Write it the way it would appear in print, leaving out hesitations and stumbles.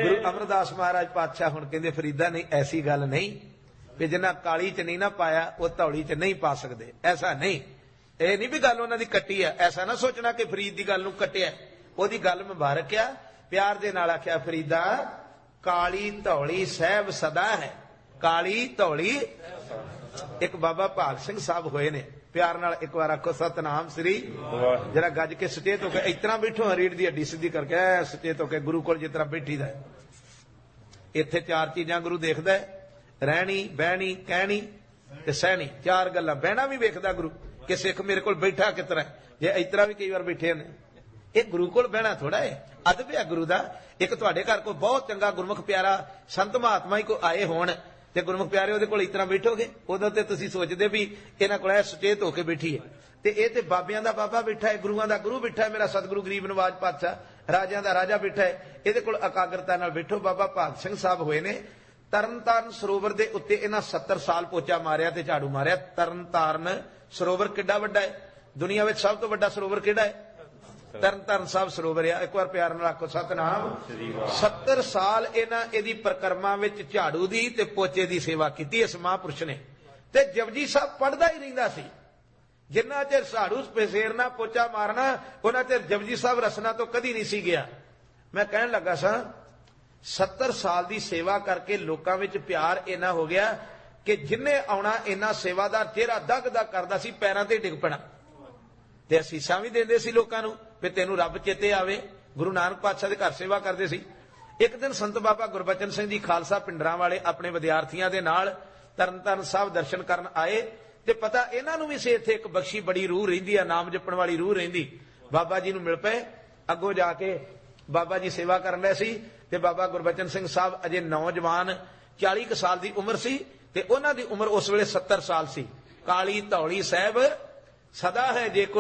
गुरु अमरदास महाराज पातशाह हुण कहंदे फरीदा नहीं ऐसी गल नहीं कि जिन्ना काली च नहीं ना पाया वो धौली च नहीं पा सकते। ऐसा नहीं, ये नहीं भी गल उन्हां दी कट्टी है। ऐसा ना सोचना कि फरीद दी गल नूं कट्टिया, ओहदी गल मुबारक आ। प्यार दे नाल आख्या फरीदा काली धौली सहब सदा है, काली धौली। एक बाबा भाग सिंह साहब होए ने, प्यार नाल एक बार आखो सतनाम श्री। जरा गज के सचेत होकर इतना बैठो, रीढ़ दी हड्डी सीधी करके सचेत होकर गुरु कोल जिस तरह बैठी दा। इत्थे चार चीजां गुरु देखदा है, रहनी बहनी कहनी ते सहनी। चार गल्लां। बहना भी वेखदा गुरु कि सिख मेरे कोल बैठा किस तरह, जे इस तरह भी कई बार बैठे ने। ये गुरु कोल बहना थोड़ा है, अदब है गुरु दा। एक तुहाडे घर कोई बहुत चंगा गुरमुख प्यारा संत महात्मा ही कोई आए होण ते गुरमुख प्यारे उहदे कोल इस तरह बैठोगे, उदों ते तुसीं सोचदे भी इन्हां कोल सुचेत होके बैठी है। ते इह ते बाबियां दा बाबा बैठा है, गुरुआं दा गुरु बैठा है, मेरा सतगुरु गरीब नवाज पातशाह, राजियां दा राजा बैठा है। इहदे कोल एकाग्रता नाल बैठो। बाबा भाग सिंह साहब होए ने तरनताਰਨ सरोवर दे उत्ते इन्हां 70 साल पोचा मारिया ते झाड़ू मारिया। तरनताਰਨ सरोवर किड्डा वड्डा है, दुनिया विच सब तो वड्डा सरोवर किहड़ा है? तरनताਰਨ साहब सरोवर है। एक बार प्यार नाल आखो सतनाम। 70 साल इन्हां इहदी परिक्रमा विच झाड़ू दी ते पोचे दी सेवा कीती इस महापुरुष ने। ते जपजी साहब पढ़दा ही रहिंदा सी। जिन्ना चिर झाड़ू फेरना पोचा मारना उन्ना चिर जपजी साहब रसना तो कदी नहीं सी गया। मैं कहण लगा सा 70 साल की सेवा करके लोगों में प्यार इन्ना हो गया कि जिन्हें आना इन्ना सेवादार चेहरा दग दग करता सी, पैरों ते डिग पैना ते असीसां भी देंदे सी लोकां नूं भी तैनूं रब चेते आवे। गुरु नानक पातशाह दे घर सेवा करते सी। एक दिन संत बाबा गुरबचन सिंह जी खालसा पिंडरां वाले अपने विद्यार्थियों के नाल तरनताਰਨ साहब दर्शन करन आए ते पता इन्हां नूं भी सी इत्थे एक बख्शी बड़ी रूह रहिंदी आ, नाम जपण वाली रूह रहिंदी। बाबा जी नूं मिल पए। अगों जाके बाबा जी सेवा करन लए सी ते बाबा गुरबचन सिंह साहब अजे नौजवान 40 साल की उम्र सी ते उन्हां दी उम्र उस वेले 70 साल सी। काली धौली साहब सदा है जे